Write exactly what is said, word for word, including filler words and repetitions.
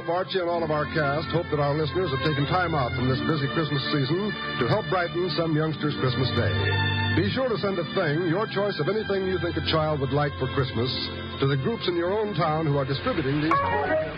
Archie, and all of our cast hope that our listeners have taken time out from this busy Christmas season to help brighten some youngster's Christmas day. Be sure to send a thing, your choice of anything you think a child would like for Christmas, to the groups in your own town who are distributing these toys.